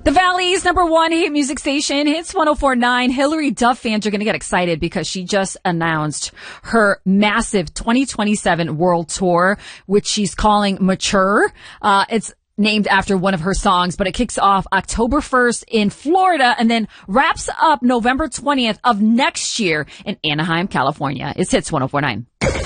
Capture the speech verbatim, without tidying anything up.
The Valley's number one hit music station, Hits one oh four point nine. Hillary Duff fans are going to get excited because she just announced her massive twenty twenty-seven world tour, which she's calling Mature. Uh, it's named after one of her songs, but it kicks off October first in Florida and then wraps up November twentieth of next year in Anaheim, California. It's Hits one oh four point nine.